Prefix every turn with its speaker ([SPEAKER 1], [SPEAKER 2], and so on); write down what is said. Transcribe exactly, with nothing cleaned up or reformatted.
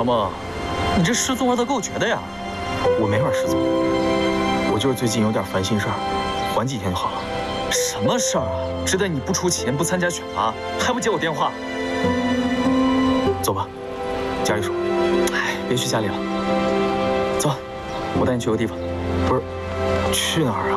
[SPEAKER 1] 小梦，你这失踪玩的够绝的呀！
[SPEAKER 2] 我没法失踪，我就是最近有点烦心事儿，缓几天就好了。
[SPEAKER 1] 什么事儿啊？值得你不出勤、不参加选拔，还不接我电话？
[SPEAKER 2] 走吧，家里说。
[SPEAKER 1] 哎，别去家里了，走，我带你去个地方。
[SPEAKER 2] 不是，去哪儿啊？